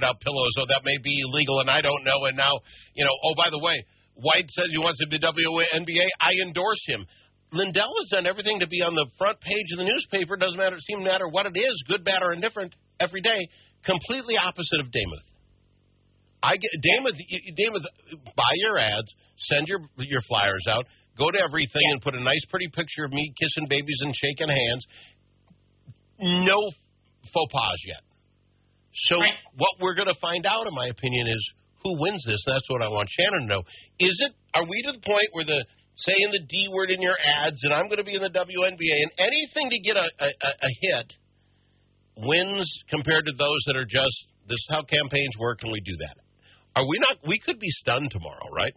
about pillows. Oh, that may be illegal, and I don't know. And now, oh, by the way, White says he wants to be WNBA. I endorse him. Lindell has done everything to be on the front page of the newspaper. Doesn't seem to matter what it is, good, bad, or indifferent, every day. Completely opposite of Damuth. Damuth, buy your ads, send your flyers out, go to everything and put a nice, pretty picture of me kissing babies and shaking hands. No faux pas yet. So what we're going to find out, in my opinion, is who wins this. That's what I want Shannon to know. Are we to the point where saying the D word in your ads, and I'm going to be in the WNBA, and anything to get a hit wins compared to those that are just, this is how campaigns work, and we do that. We could be stunned tomorrow, right?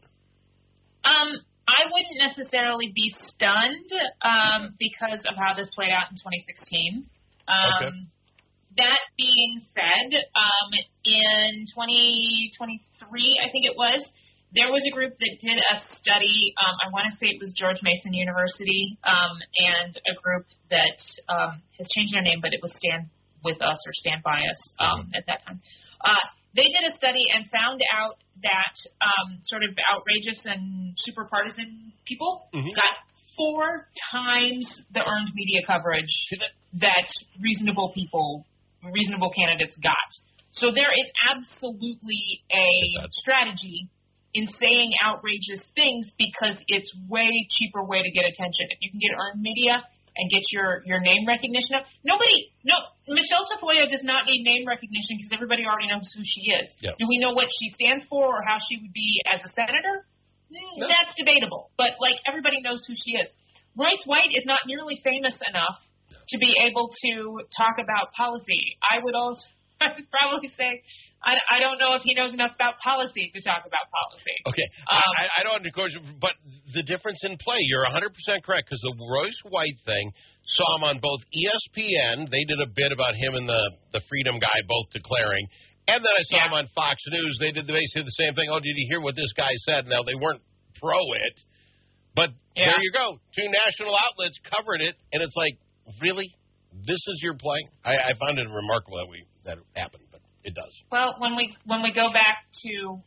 I wouldn't necessarily be stunned because of how this played out in 2016. Okay. That being said, in 2023, I think it was, there was a group that did a study, I want to say it was George Mason University, and a group that has changed their name, but it was Stand With Us or Stand By Us at that time. They did a study and found out that sort of outrageous and super partisan people got 4 times the earned media coverage that reasonable candidates got. So there is absolutely a strategy in saying outrageous things because it's way cheaper way to get attention. If you can get earned media and get your name recognition up. Michelle Tafoya does not need name recognition because everybody already knows who she is. Yep. Do we know what she stands for or how she would be as a senator? No. That's debatable. But, everybody knows who she is. Royce White is not nearly famous enough to be able to talk about policy. I would probably say I don't know if he knows enough about policy to talk about policy. Okay. I don't understand, but the difference in play, you're 100% correct, because the Royce White thing saw him on both ESPN. They did a bit about him and the Freedom guy both declaring. And then I saw him on Fox News. They did basically the same thing. Oh, did you hear what this guy said? Now, they weren't pro it. But there you go. 2 national outlets covered it. And it's like, really? This is your play? I found it remarkable that it happened, but it does. Well, when we go back to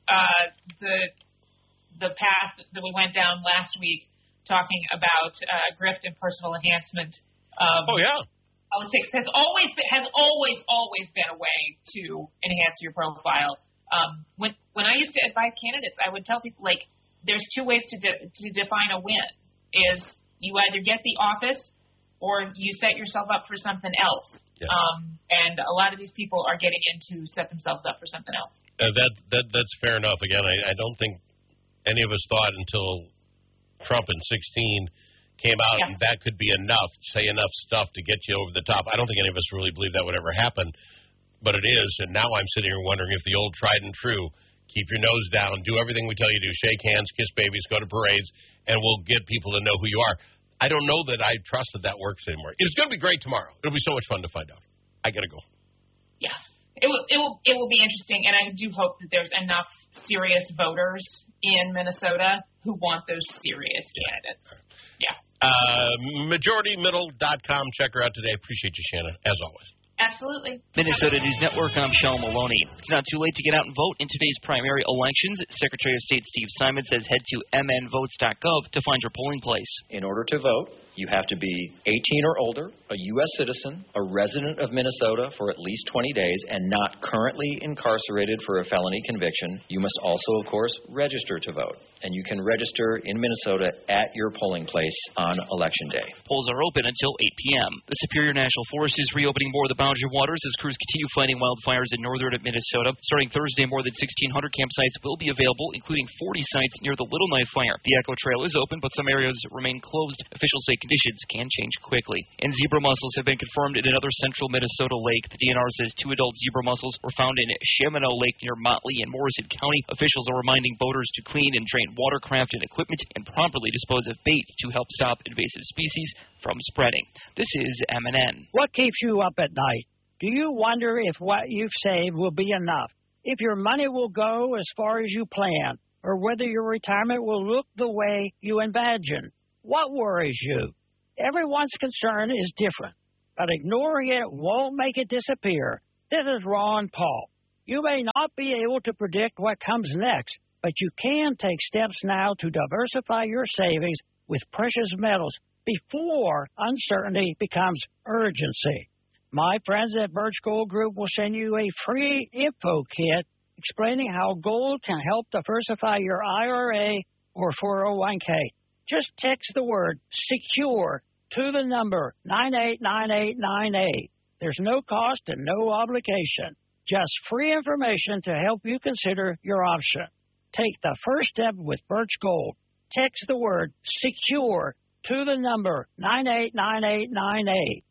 the path that we went down last week, talking about grift and personal enhancement. Politics has always been a way to enhance your profile. When I used to advise candidates, I would tell people there's 2 ways to define a win: is you either get the office or you set yourself up for something else. Yeah. And a lot of these people are getting into set themselves up for something else. That's fair enough. Again, I don't think any of us thought until Trump in 2016 came out and that could be enough, say enough stuff to get you over the top. I don't think any of us really believe that would ever happen, but it is. And now I'm sitting here wondering if the old tried and true, keep your nose down, do everything we tell you to do, shake hands, kiss babies, go to parades, and we'll get people to know who you are. I don't know that I trust that works anymore. It's going to be great tomorrow. It'll be so much fun to find out. I got to go. Yeah. It will be interesting, and I do hope that there's enough serious voters in Minnesota who want those serious candidates. Yeah. MajorityMiddle.com. Check her out today. Appreciate you, Shannon, as always. Absolutely. Minnesota News Network, I'm Michelle Maloney. It's not too late to get out and vote in today's primary elections. Secretary of State Steve Simon says head to mnvotes.gov to find your polling place. In order to vote, you have to be 18 or older, a U.S. citizen, a resident of Minnesota for at least 20 days, and not currently incarcerated for a felony conviction. You must also, of course, register to vote. And you can register in Minnesota at your polling place on Election Day. Polls are open until 8 p.m. The Superior National Forest is reopening more of the Boundary Waters as crews continue fighting wildfires in northern Minnesota. Starting Thursday, more than 1,600 campsites will be available, including 40 sites near the Little Knife Fire. The Echo Trail is open, but some areas remain closed. Officials say conditions can change quickly. And zebra mussels have been confirmed in another central Minnesota lake. The DNR says 2 adult zebra mussels were found in Shamano Lake near Motley in Morrison County. Officials are reminding boaters to clean and drain watercraft and equipment and properly dispose of baits to help stop invasive species from spreading. This is MNN. What keeps you up at night? Do you wonder if what you've saved will be enough? If your money will go as far as you plan? Or whether your retirement will look the way you imagine? What worries you? Everyone's concern is different, but ignoring it won't make it disappear. This is Ron Paul. You may not be able to predict what comes next, but you can take steps now to diversify your savings with precious metals before uncertainty becomes urgency. My friends at Birch Gold Group will send you a free info kit explaining how gold can help diversify your IRA or 401k. Just text the word SECURE to the number 989898. There's no cost and no obligation. Just free information to help you consider your option. Take the first step with Birch Gold. Text the word SECURE to the number 989898.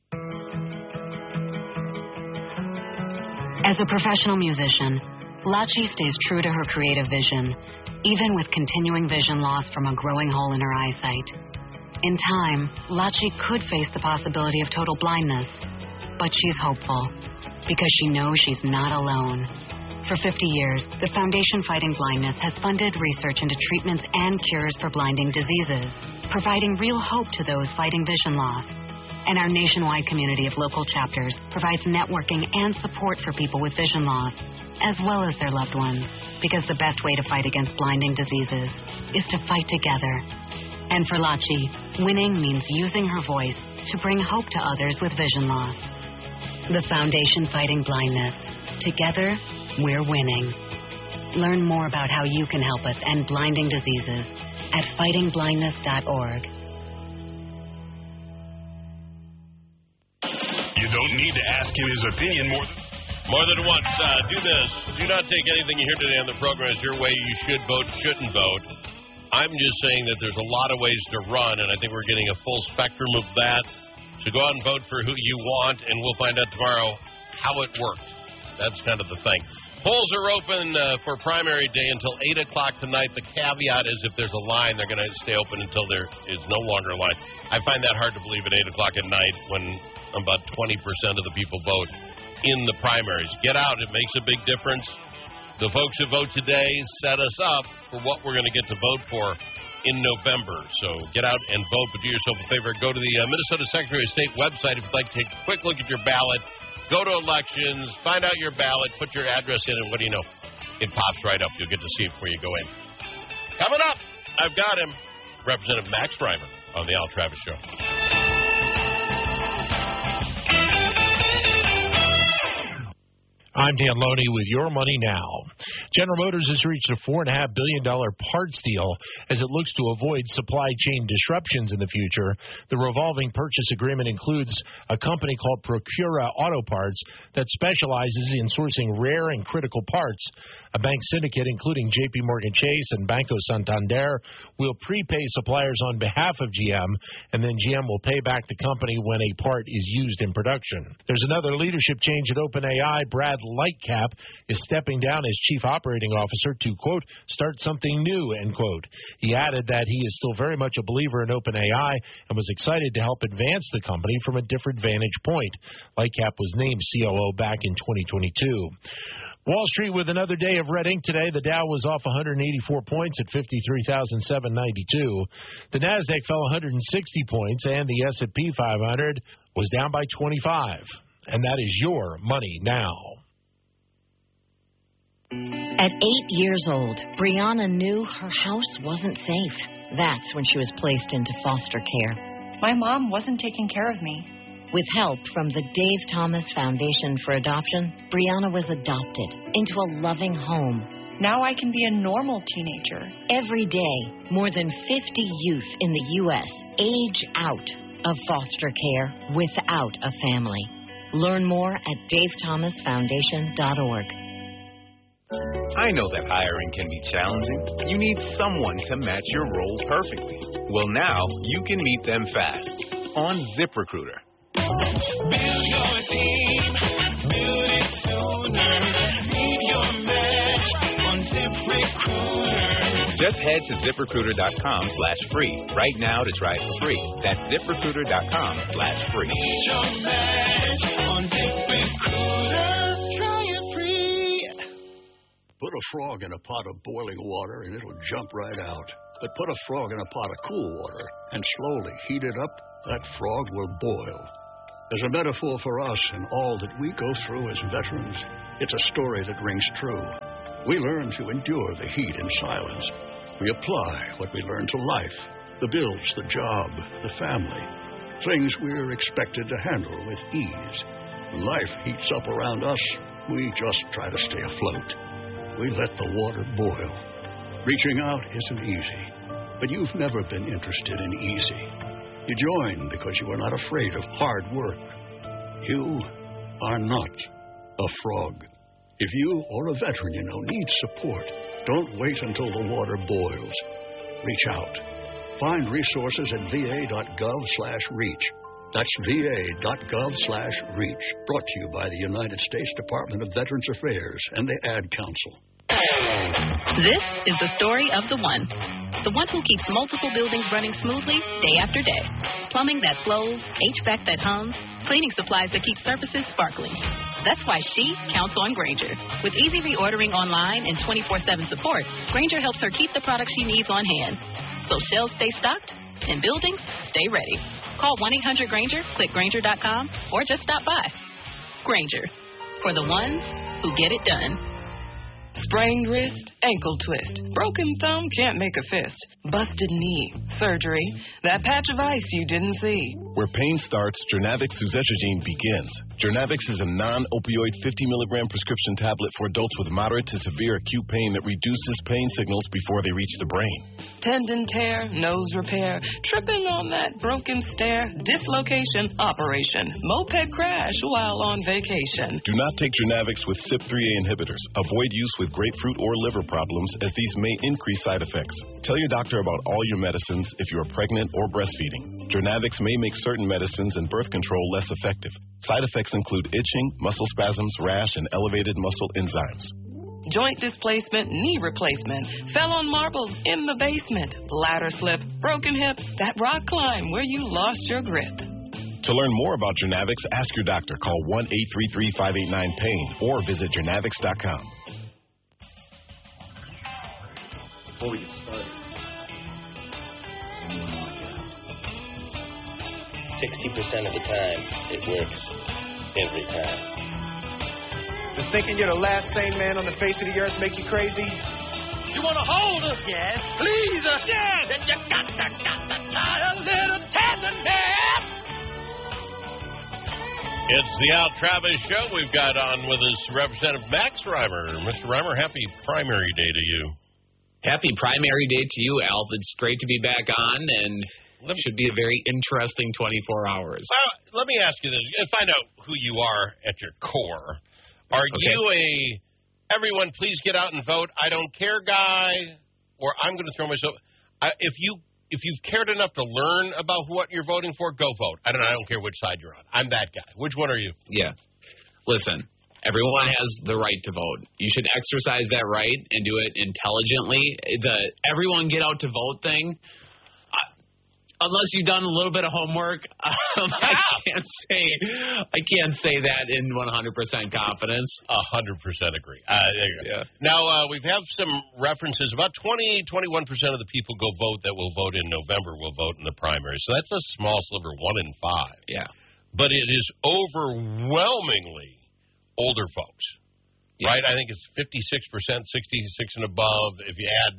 As a professional musician, Lachi stays true to her creative vision, even with continuing vision loss from a growing hole in her eyesight. In time, Lachi could face the possibility of total blindness, but she's hopeful because she knows she's not alone. For 50 years, the Foundation Fighting Blindness has funded research into treatments and cures for blinding diseases, providing real hope to those fighting vision loss. And our nationwide community of local chapters provides networking and support for people with vision loss, as well as their loved ones, because the best way to fight against blinding diseases is to fight together. And for Lachi, winning means using her voice to bring hope to others with vision loss. The Foundation Fighting Blindness. Together, we're winning. Learn more about how you can help us end blinding diseases at fightingblindness.org. You don't need to ask him his opinion more than once. Do this. Do not take anything you hear today on the program as your way you should vote, shouldn't vote. I'm just saying that there's a lot of ways to run, and I think we're getting a full spectrum of that. So go out and vote for who you want, and we'll find out tomorrow how it worked. That's kind of the thing. Polls are open for primary day until 8 o'clock tonight. The caveat is if there's a line, they're going to stay open until there is no longer a line. I find that hard to believe at 8 o'clock at night when about 20% of the people vote in the primaries. Get out. It makes a big difference. The folks who vote today set us up for what we're going to get to vote for in November. So get out and vote, but do yourself a favor. Go to the Minnesota Secretary of State website if you'd like to take a quick look at your ballot. Go to elections, find out your ballot, put your address in, and what do you know? It pops right up. You'll get to see it before you go in. Coming up, I've got him, Representative Max Reimer on the Al Travis Show. I'm Dan Loney with Your Money Now. General Motors has reached a $4.5 billion parts deal as it looks to avoid supply chain disruptions in the future. The revolving purchase agreement includes a company called Procura Auto Parts that specializes in sourcing rare and critical parts. A bank syndicate, including J.P. Morgan Chase and Banco Santander, will prepay suppliers on behalf of GM, and then GM will pay back the company when a part is used in production. There's another leadership change at OpenAI. Brad Lightcap is stepping down as chief operating officer to, quote, start something new, end quote. He added that he is still very much a believer in OpenAI and was excited to help advance the company from a different vantage point. Lightcap was named COO back in 2022. Wall Street with another day of red ink today. The Dow was off 184 points at 53,792. The Nasdaq fell 160 points, and the S&P 500 was down by 25. And that is Your Money Now. At 8 years old, Brianna knew her house wasn't safe. That's when she was placed into foster care. My mom wasn't taking care of me. With help from the Dave Thomas Foundation for Adoption, Brianna was adopted into a loving home. Now I can be a normal teenager. Every day, more than 50 youth in the U.S. age out of foster care without a family. Learn more at davethomasfoundation.org. I know that hiring can be challenging. You need someone to match your role perfectly. Well, now you can meet them fast on ZipRecruiter. Build your team, build it sooner. Meet your match on ZipRecruiter. Just head to ZipRecruiter.com/free right now to try it for free. That's ZipRecruiter.com/free. Meet your match on ZipRecruiter. Try it free. Put a frog in a pot of boiling water and it'll jump right out. But put a frog in a pot of cool water and slowly heat it up, that frog will boil. As a metaphor for us and all that we go through as veterans, It's a story that rings true. We learn to endure the heat in silence. We apply what we learn to life, the bills, the job, the family, things we're expected to handle with ease. When life heats up around us, we just try to stay afloat. We let the water boil. Reaching out isn't easy, but you've never been interested in easy. You join because you are not afraid of hard work. You are not a frog. If you or a veteran you know needs support, don't wait until the water boils. Reach out. Find resources at va.gov/reach. That's va.gov/reach. Brought to you by the United States Department of Veterans Affairs and the Ad Council. This is the story of the one who keeps multiple buildings running smoothly day after day. Plumbing that flows, HVAC that hums, cleaning supplies that keep surfaces sparkling. That's why she counts on Grainger. With easy reordering online and 24/7 support, Grainger helps her keep the products she needs on hand. So shelves stay stocked and buildings stay ready. Call 1-800-GRAINGER, click Grainger.com, or just stop by. Grainger, for the ones who get it done. Sprained wrist, ankle twist, broken thumb, can't make a fist, busted knee, surgery, that patch of ice you didn't see. Where pain starts, Jernavix suzetrigine begins. Jernavix is a non-opioid 50-milligram prescription tablet for adults with moderate to severe acute pain that reduces pain signals before they reach the brain. Tendon tear, nose repair, tripping on that broken stair, dislocation, operation, moped crash while on vacation. Do not take Jernavix with CYP3A inhibitors. Avoid use with grapefruit or liver problems, as these may increase side effects. Tell your doctor about all your medicines if you are pregnant or breastfeeding. Jernavix may make certain medicines and birth control less effective. Side effects include itching, muscle spasms, rash, and elevated muscle enzymes. Joint displacement, knee replacement, fell on marbles in the basement, ladder slip, broken hip, that rock climb where you lost your grip. To learn more about Jernavix, ask your doctor. Call 1-833-589-PAIN or visit jernavix.com. Before we get started, 60% of the time, it works every time. Does thinking you're the last sane man on the face of the earth make you crazy? You want to hold us? Yes. Please, yes. Then you got a little tenderness. It's the Al Travis Show. We've got on with us Representative Max Reimer. Mr. Reimer, happy primary day to you. Happy primary day to you, Al. It's great to be back on, and it should be a very interesting 24 hours. Let me ask you this. Find out who you are at your core. Are you a everyone please get out and vote, I don't care guy, or I'm going to throw myself... If you've cared enough to learn about what you're voting for, go vote. I don't care which side you're on. I'm that guy. Which one are you? Yeah. Listen, everyone has the right to vote. You should exercise that right and do it intelligently. The everyone get out to vote thing, unless you've done a little bit of homework, I can't say that in 100% confidence. 100% agree. Yeah. Now, we have some references. About 21% of the people go vote that will vote in November will vote in the primary. So that's a small sliver, 1 in 5. Yeah. But it is overwhelmingly older folks, right? I think it's 56%, 66 and above. If you add,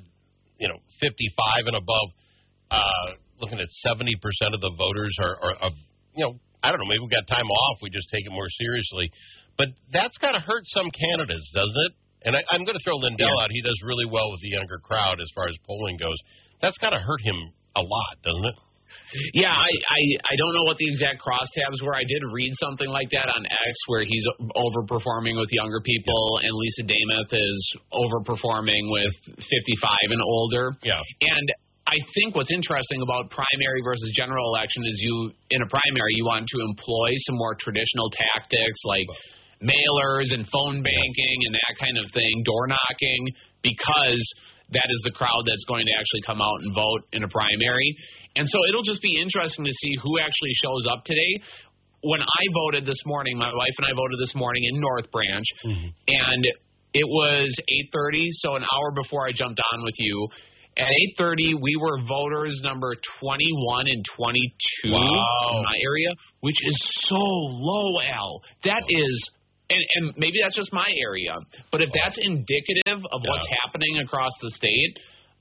55 and above, looking at 70% of the voters are I don't know, maybe we got time off, we just take it more seriously. But that's got to hurt some candidates, doesn't it? And I'm going to throw Lindell out. He does really well with the younger crowd as far as polling goes. That's got to hurt him a lot, doesn't it? Yeah, I don't know what the exact crosstabs were. I did read something like that on X where he's overperforming with younger people, and Lisa Damath is overperforming with 55 and older. Yeah. And I think what's interesting about primary versus general election is in a primary, you want to employ some more traditional tactics like mailers and phone banking and that kind of thing, door knocking, because that is the crowd that's going to actually come out and vote in a primary. And so it'll just be interesting to see who actually shows up today. When I voted this morning, my wife and I voted this morning in North Branch, and it was 8:30, so an hour before I jumped on with you. At 8:30, we were voters number 21 and 22 in my area, which is so low, Al. That is and maybe that's just my area, but if that's indicative of what's happening across the state,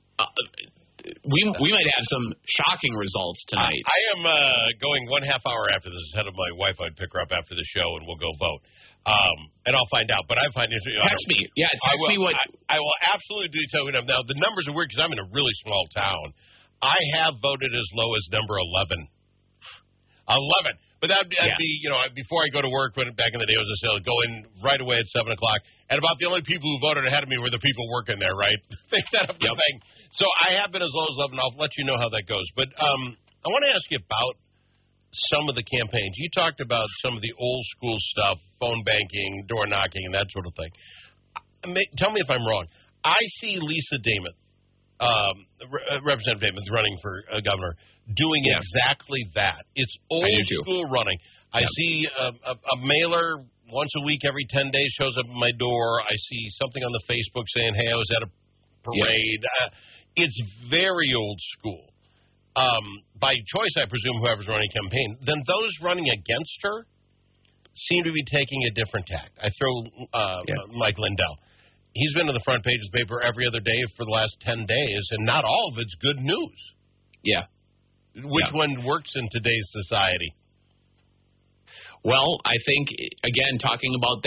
we might have some shocking results tonight. I am going 1/2 hour after this. Ahead of my wife, I'd pick her up after the show, and we'll go vote. And I'll find out. But I find it. Text me. Yeah, text me what. I will absolutely tell you. Now, the numbers are weird because I'm in a really small town. I have voted as low as number 11. 11. But that'd be, before I go to work, when back in the day, I was a go in right away at 7 o'clock. And about the only people who voted ahead of me were the people working there, right? They set up the thing. So I have been as low as 11. I'll let you know how that goes. But I want to ask you about some of the campaigns. You talked about some of the old school stuff, phone banking, door knocking, and that sort of thing. Tell me if I'm wrong. I see Lisa Damon, Representative Damon, running for governor, doing exactly that. It's old school running. I see a mailer once a week, every 10 days, shows up at my door. I see something on the Facebook saying, hey, I was at a parade. It's very old school. By choice, I presume, whoever's running a campaign. Then those running against her seem to be taking a different tack. I throw Mike Lindell. He's been on the front page of the paper every other day for the last 10 days, and not all of it's good news. Yeah. Which one works in today's society? Well, I think, again, talking about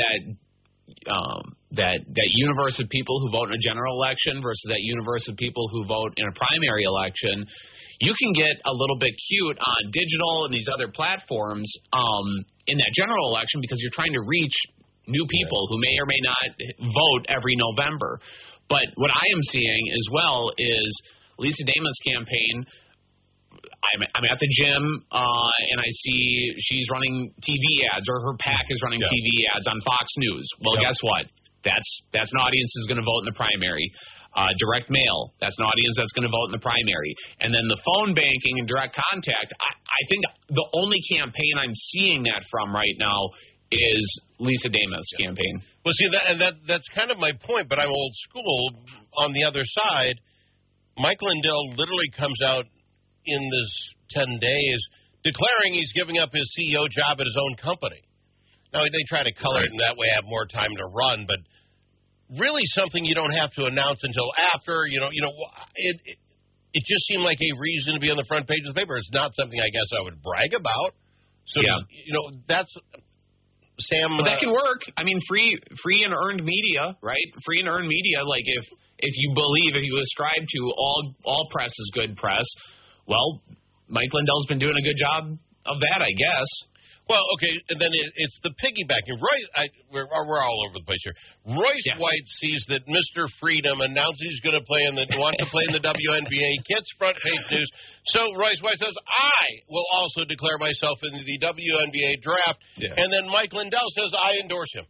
that universe of people who vote in a general election versus that universe of people who vote in a primary election, you can get a little bit cute on digital and these other platforms in that general election because you're trying to reach new people who may or may not vote every November. But what I am seeing as well is Lisa Damon's campaign. I'm at the gym, and I see she's running TV ads, or her PAC is running TV ads on Fox News. Well, guess what? That's an audience that's going to vote in the primary. Direct mail, that's an audience that's going to vote in the primary. And then the phone banking and direct contact, I think the only campaign I'm seeing that from right now is Lisa Damon's campaign. Well, see, that's kind of my point, but I'm old school. On the other side, Mike Lindell literally comes out in this 10 days declaring he's giving up his CEO job at his own company. Now, they try to color it in that way, have more time to run, but really something you don't have to announce until after. It just seemed like a reason to be on the front page of the paper. It's not something I guess I would brag about. So, that's Sam. But that can work. I mean, free and earned media, right? Free and earned media. Like if you ascribe to all press is good press. Well, Mike Lindell's been doing a good job of that, I guess. Well, okay, and then it's the piggybacking. We're all over the place here. Royce White sees that Mr. Freedom announced he's going to want to play in the WNBA. Gets front page news. So Royce White says, I will also declare myself in the WNBA draft. Yeah. And then Mike Lindell says, I endorse him.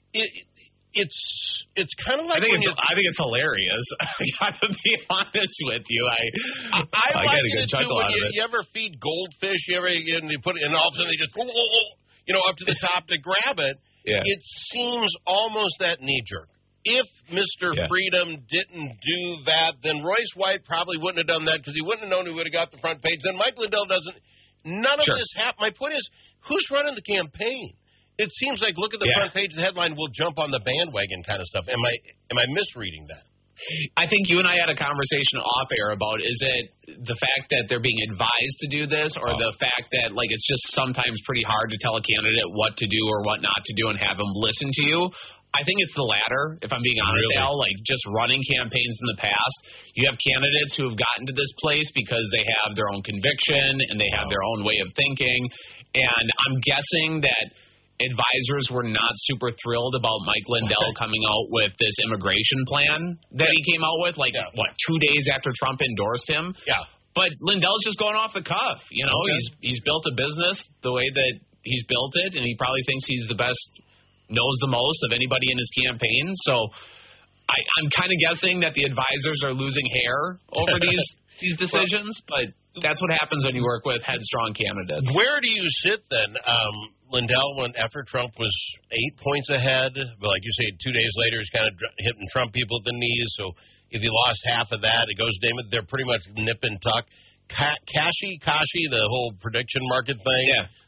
It's kind of like I think it's hilarious. I got to be honest with you. I like get a good chuckle out of it. You ever feed goldfish? You put it, and all of a sudden they just up to the top to grab it. Yeah. It seems almost that knee jerk. If Mr. Freedom didn't do that, then Royce White probably wouldn't have done that because he wouldn't have known he would have got the front page. Then Mike Lindell doesn't. None of this happened. My point is, who's running the campaign? It seems like look at the front page of the headline, we'll jump on the bandwagon kind of stuff. Am I misreading that? I think you and I had a conversation off air about is it the fact that they're being advised to do this or the fact that like it's just sometimes pretty hard to tell a candidate what to do or what not to do and have them listen to you. I think it's the latter, if I'm being honest, Al. Like just running campaigns in the past, you have candidates who have gotten to this place because they have their own conviction and they have their own way of thinking. And I'm guessing that advisors were not super thrilled about Mike Lindell coming out with this immigration plan that he came out with, 2 days after Trump endorsed him? Yeah. But Lindell's just going off the cuff. He's built a business the way that he's built it, and he probably thinks he's the best, knows the most of anybody in his campaign. So I'm kind of guessing that the advisors are losing hair over these decisions, but that's what happens when you work with headstrong candidates. Where do you sit then? Lindell went after Trump was 8 points ahead, but like you say, 2 days later he's kind of hitting Trump people at the knees. So if he lost half of that, it goes Damon. They're pretty much nip and tuck. Kashi, the whole prediction market thing. Yeah.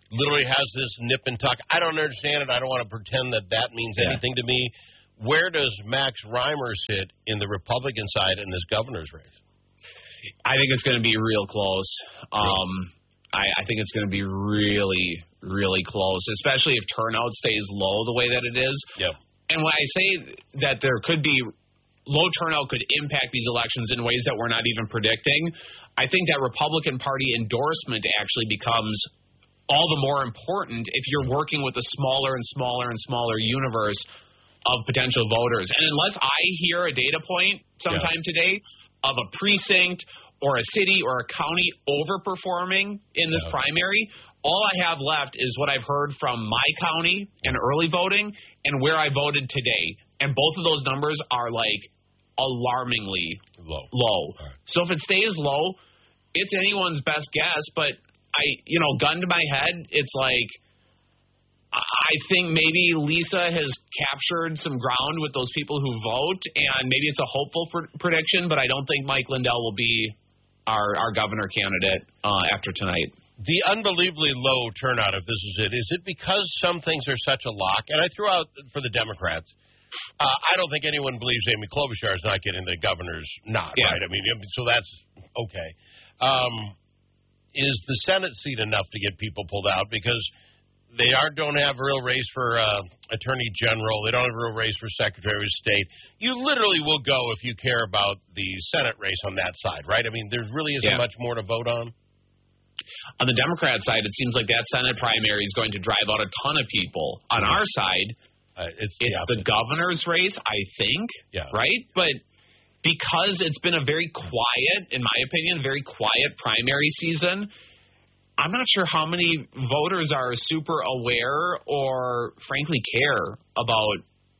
literally has this nip and tuck. I don't understand it. I don't want to pretend that means anything to me. Where does Max Reimer sit in the Republican side in this governor's race? I think it's going to be real close. I think it's going to be really, really close, especially if turnout stays low the way that it is. Yep. And when I say that there could be low turnout could impact these elections in ways that we're not even predicting, I think that Republican Party endorsement actually becomes all the more important if you're working with a smaller and smaller and smaller universe of potential voters. And unless I hear a data point sometime today of a precinct or a city or a county overperforming in this primary, all I have left is what I've heard from my county and early voting and where I voted today. And both of those numbers are like alarmingly low. Right. So if it stays low, it's anyone's best guess. But gun to my head, it's like I think maybe Lisa has captured some ground with those people who vote, and maybe it's a hopeful prediction, but I don't think Mike Lindell will be our governor candidate after tonight. The unbelievably low turnout, if this is it because some things are such a lock? And I threw out for the Democrats, I don't think anyone believes Amy Klobuchar is not getting the governor's nod, right? I mean, so that's okay. Is the Senate seat enough to get people pulled out? Because they don't have a real race for Attorney General. They don't have a real race for Secretary of State. You literally will go if you care about the Senate race on that side, right? I mean, there really isn't much more to vote on. On the Democrat side, it seems like that Senate primary is going to drive out a ton of people. On our side, it's the governor's race, I think, right? But because it's been a very quiet, in my opinion, very quiet primary season, I'm not sure how many voters are super aware or, frankly, care about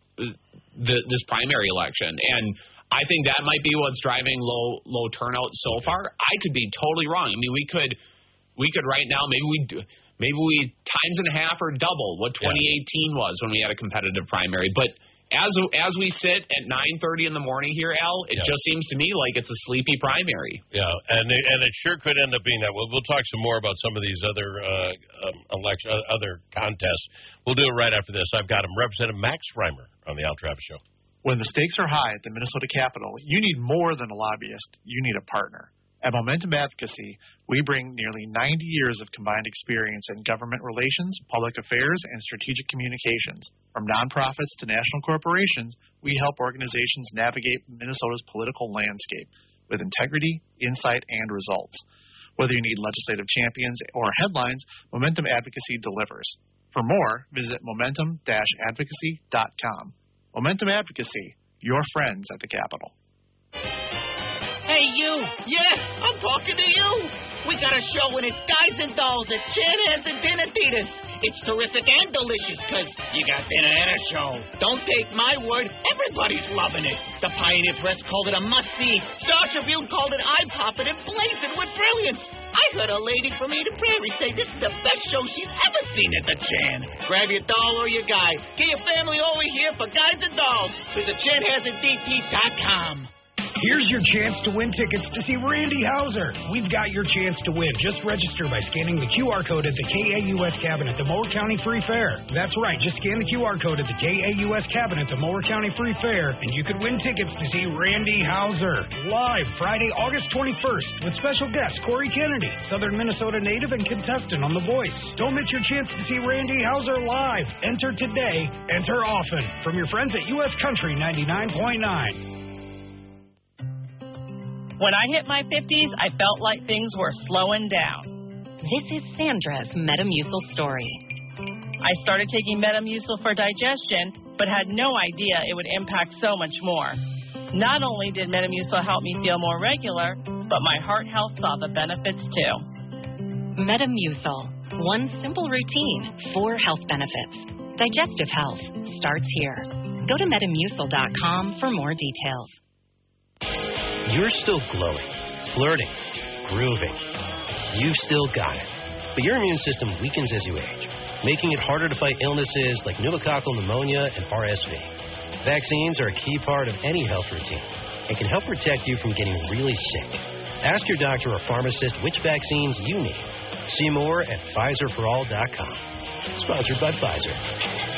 this primary election. And I think that might be what's driving low turnout so far. I could be totally wrong. I mean, we could right now, maybe we times and a half or double what 2018 was when we had a competitive primary. But as we sit at 9:30 in the morning here, Al, it just seems to me like it's a sleepy primary. Yeah, and it sure could end up being that. We'll talk some more about some of these other other contests. We'll do it right after this. I've got him, Representative Max Reimer, on the Al Travis Show. When the stakes are high at the Minnesota Capitol, you need more than a lobbyist. You need a partner. At Momentum Advocacy, we bring nearly 90 years of combined experience in government relations, public affairs, and strategic communications. From nonprofits to national corporations, we help organizations navigate Minnesota's political landscape with integrity, insight, and results. Whether you need legislative champions or headlines, Momentum Advocacy delivers. For more, visit momentum-advocacy.com. Momentum Advocacy, your friends at the Capitol. Hey, you! Yeah, I'm talking to you! We got a show and it's Guys and Dolls at Chanhassen and Dinatitas. It's terrific and delicious because you got dinner and a show. Don't take my word, everybody's loving it. The Pioneer Press called it a must-see. Star Tribune called it eye-popping and blazing with brilliance. I heard a lady from Eden Prairie say this is the best show she's ever seen at the Chan. Grab your doll or your guy. Get your family over here for Guys and Dolls. Visit ChanhassenDT.com. Here's your chance to win tickets to see Randy Houser. We've got your chance to win. Just register by scanning the QR code at the KAUS cabin at the Mower County Free Fair. That's right. Just scan the QR code at the KAUS cabin at the Mower County Free Fair, and you could win tickets to see Randy Houser live Friday, August 21st with special guest Corey Kennedy, Southern Minnesota native and contestant on The Voice. Don't miss your chance to see Randy Houser live. Enter today. Enter often. From your friends at U.S. Country 99.9. When I hit my 50s, I felt like things were slowing down. This is Sandra's Metamucil story. I started taking Metamucil for digestion, but had no idea it would impact so much more. Not only did Metamucil help me feel more regular, but my heart health saw the benefits too. Metamucil. One simple routine, 4 health benefits. Digestive health starts here. Go to Metamucil.com for more details. You're still glowing, flirting, grooving. You've still got it. But your immune system weakens as you age, making it harder to fight illnesses like pneumococcal pneumonia and RSV. Vaccines are a key part of any health routine and can help protect you from getting really sick. Ask your doctor or pharmacist which vaccines you need See more at PfizerForAll.com. Sponsored by Pfizer.